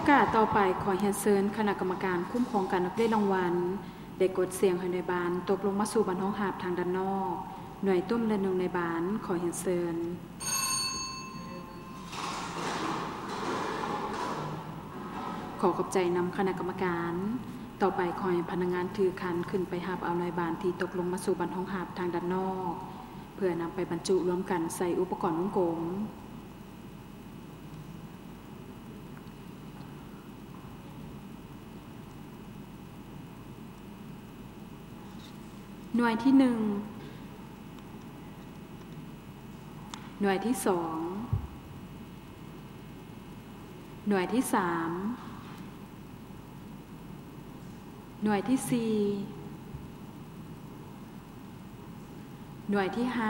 อกาสต่อไปขอเรียนเชิญคณะกรรมการคุ้มครองการรับได้รางวัลได้กดเสียงให้หน่วยบานตกลงมาสู่บรรห้องหาบทางด้านนอกหน่วยตุ้มและหนึ่งในบานขอเรียนเชิญขอขอบใจนำคณะกรรมการต่อไปขอให้พนักงานถือคันขึ้นไปหาบเอาหน่วยบานที่ตกลงมาสู่บรรห้องหาบทางด้านนอกเพื่อนำไปบรรจุรวมกันใส่อุปกรณ์วงกลมหน่วยที่1หน่วยที่2หน่วยที่3หน่วยที่4หน่วยที่5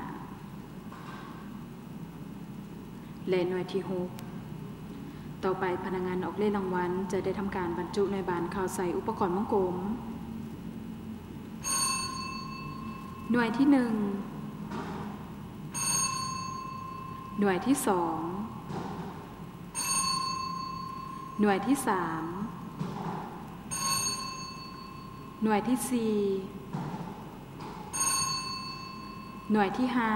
และหน่วยที่6ต่อไปพนักงานออกเลขรางวัลจะได้ทำการบรรจุหน่วยบานเข้าใส่อุปกรณ์วงกลมหน่วยที่1หน่วยที่2หน่วยที่3หน่วยที่4หน่วยที่5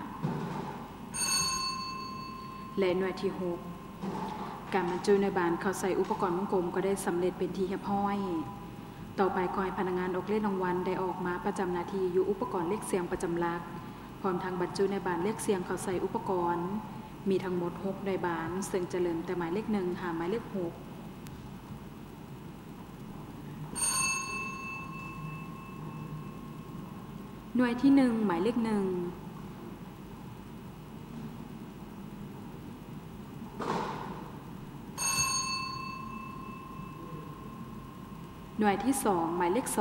และหน่วยที่6การบรรจุหน่วยบานเข้าใส่อุปกรณ์วงกลมก็ได้สำเร็จเป็นที่เรียบร้อยต่อไปขอให้พนักงานออกเลขรางวัลได้ออกมาประจำหน้าที่อยู่อุปกรณ์เลขเสียงประจำหลักพร้อมทางบรรจุในบานเลขเสียงเข้าใส่อุปกรณ์มีทั้งหมด6ในบานซึ่งจะเริ่มแต่หมายเลข1หาหมายเลข6หน่วยที่1หมายเลข1หน่วยที่2หมายเลข2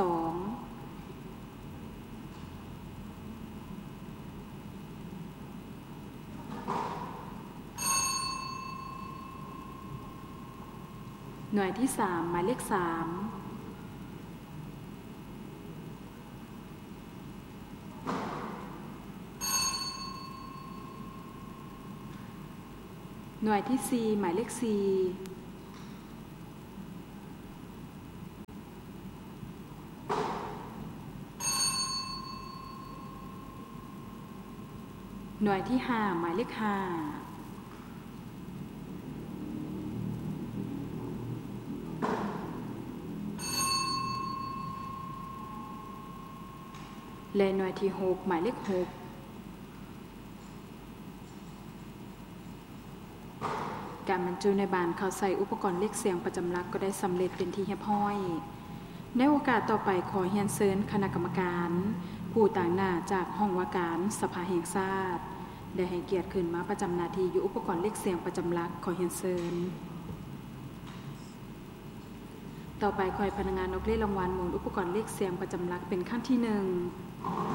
หน่วยที่3หมายเลข3หน่วยที่4หมายเลข4หน่วยที่5หมายเลข5และหน่วยที่6หมายเลข6การบรรจุในบานเข้าใส่อุปกรณ์เลขเสียงประจำหลักก็ได้สำเร็จเป็นที่เรียบร้อยในโอกาสต่อไปขอเรียนเชิญคณะกรรมการผู้ต่างหน้าจากห้องว่าการสภาแห่งชาติได้ให้เกียรติขึ้นมาประจำหน้าที่อยู่อุปกรณ์เลขเสียงประจำหลักขอเรียนเชิญต่อไปขอให้พนักงานออกเลขรางวัลหมุนอุปกรณ์เลขเสียงประจำหลักเป็นขั้นที่1